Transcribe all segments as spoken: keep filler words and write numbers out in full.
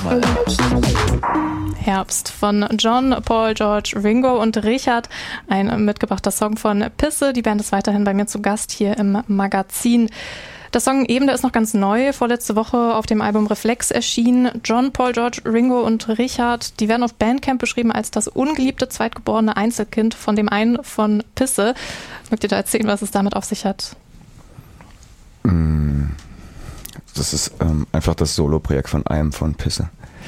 mal Herbst. Herbst von John, Paul, George, Ringo und Richard. Ein mitgebrachter Song von Pisse. Die Band ist weiterhin bei mir zu Gast hier im Magazin. Der Song eben, der ist noch ganz neu, vorletzte Woche auf dem Album Reflex erschienen. John, Paul, George, Ringo und Richard, die werden auf Bandcamp beschrieben als das ungeliebte zweitgeborene Einzelkind von dem einen von Pisse. Mögt ihr da erzählen, was es damit auf sich hat? Das ist ähm, einfach das Solo-Projekt von einem von Pisse.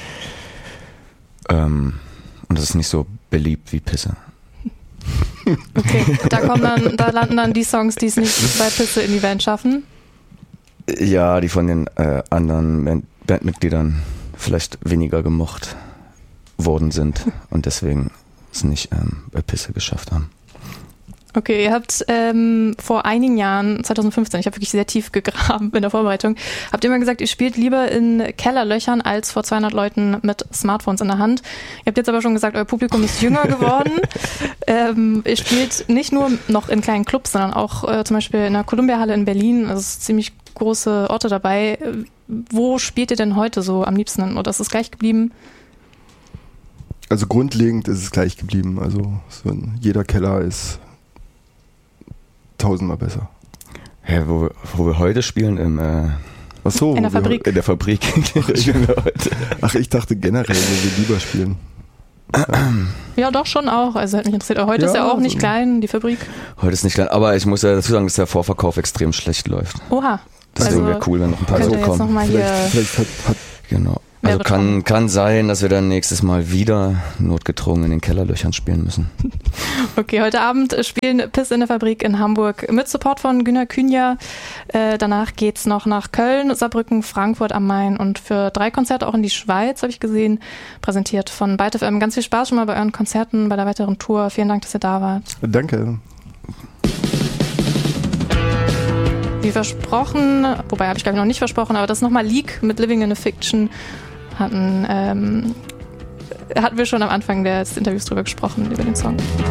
Ähm, und das ist nicht so beliebt wie Pisse. Okay, da kommen dann, da landen dann die Songs, die es nicht bei Pisse in die Band schaffen. Ja, die von den äh, anderen Band- Bandmitgliedern vielleicht weniger gemocht worden sind und deswegen es nicht ähm, bei Pisse geschafft haben. Okay, ihr habt ähm, vor einigen Jahren, zwanzig fünfzehn, ich habe wirklich sehr tief gegraben in der Vorbereitung, habt ihr immer gesagt, ihr spielt lieber in Kellerlöchern als vor zweihundert Leuten mit Smartphones in der Hand. Ihr habt jetzt aber schon gesagt, euer Publikum ist jünger geworden. ähm, ihr spielt nicht nur noch in kleinen Clubs, sondern auch äh, zum Beispiel in der Columbia-Halle in Berlin. Also es ist ziemlich große Orte dabei. Wo spielt ihr denn heute so am liebsten? Oder ist es gleich geblieben? Also grundlegend ist es gleich geblieben. Also so jeder Keller ist tausendmal besser. Ja, wo, wo wir heute spielen, im, äh, Ach so, in der wo wir- Fabrik. in der Fabrik. spielen wir heute. Ach, ich dachte generell, wo wir lieber spielen. Ja, doch schon auch. Also hat mich interessiert. Aber heute Ja, ist ja auch nicht so. klein, die Fabrik. Heute ist nicht klein, aber ich muss ja dazu sagen, dass der Vorverkauf extrem schlecht läuft. Oha. Deswegen Also wäre cool, wenn noch ein paar könnt so ihr jetzt kommen. nochmal hier... Vielleicht, vielleicht hat, hat Genau. Mehr Also kann, bekommen. kann sein, dass wir dann nächstes Mal wieder notgedrungen in den Kellerlöchern spielen müssen. Okay, heute Abend spielen Piss in der Fabrik in Hamburg mit Support von Günter Künja. Äh, danach geht's noch nach Köln, Saarbrücken, Frankfurt am Main und für drei Konzerte auch in die Schweiz, habe ich gesehen, präsentiert von Byte F M. Ganz viel Spaß schon mal bei euren Konzerten, bei der weiteren Tour. Vielen Dank, dass ihr da wart. Danke. Wie versprochen, wobei habe ich glaube ich noch nicht versprochen, aber das nochmal Leak mit Living in a Fiction hatten, ähm, hatten wir schon am Anfang des Interviews drüber gesprochen, über den Song.